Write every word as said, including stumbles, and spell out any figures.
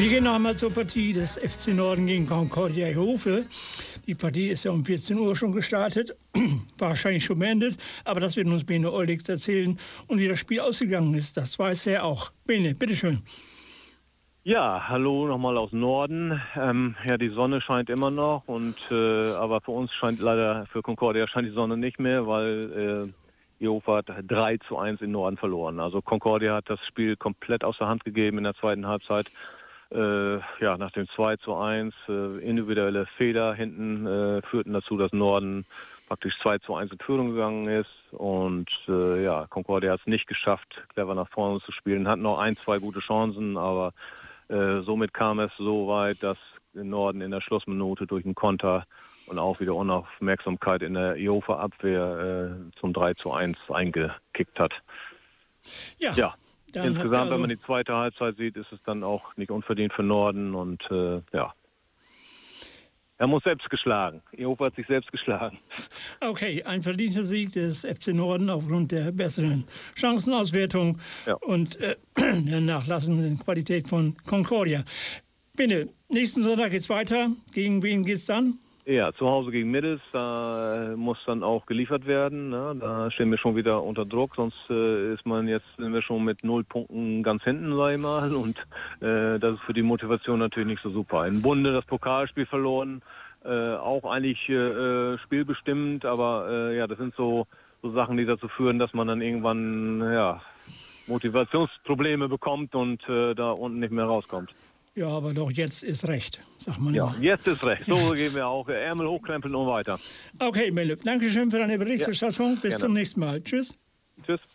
Wir gehen noch einmal zur Partie des F C Norden gegen Concordia Ehofe. Die Partie ist ja um vierzehn Uhr schon gestartet, wahrscheinlich schon beendet, aber das wird uns Bene Oldix erzählen. Und wie das Spiel ausgegangen ist, das weiß er auch. Bene, bitteschön. Ja, hallo nochmal aus Norden. Ähm, ja, die Sonne scheint immer noch, und äh, aber für uns scheint leider, für Concordia scheint die Sonne nicht mehr, weil äh, Ehofe hat drei zu eins in Norden verloren. Also Concordia hat das Spiel komplett aus der Hand gegeben in der zweiten Halbzeit. Äh, ja, nach dem zwei zu eins, äh, individuelle Fehler hinten äh, führten dazu, dass Norden praktisch zwei zu eins in Führung gegangen ist. Und äh, ja, Concordia hat es nicht geschafft, clever nach vorne zu spielen. Hat noch ein, zwei gute Chancen, aber äh, somit kam es so weit, dass Norden in der Schlussminute durch einen Konter und auch wieder Unaufmerksamkeit in der Ehofe-Abwehr äh, zum drei zu eins eingekickt hat. Ja. ja. Dann Insgesamt, also, wenn man die zweite Halbzeit sieht, ist es dann auch nicht unverdient für Norden, und äh, ja, er muss selbst geschlagen. Ehofe hat sich selbst geschlagen. Okay, ein verdienter Sieg des F C Norden aufgrund der besseren Chancenauswertung ja. und äh, der nachlassenden Qualität von Concordia. Bitte, nächsten Sonntag geht's weiter. Gegen wen geht's dann? Ja, zu Hause gegen Middels, da muss dann auch geliefert werden. Ne? Da stehen wir schon wieder unter Druck, sonst äh, ist man jetzt sind wir schon mit null Punkten ganz hinten, sag ich mal. Und äh, das ist für die Motivation natürlich nicht so super. In Bunde das Pokalspiel verloren, äh, auch eigentlich äh, spielbestimmt, aber äh, ja, das sind so, so Sachen, die dazu führen, dass man dann irgendwann ja Motivationsprobleme bekommt und äh, da unten nicht mehr rauskommt. Ja, aber doch jetzt ist recht, sagt man ja, immer. Ja, jetzt ist recht. So gehen wir auch. Ärmel hochkrempeln und weiter. Okay, Melle, danke schön für deine Berichterstattung. Ja, Bis gerne. Zum nächsten Mal. Tschüss. Tschüss.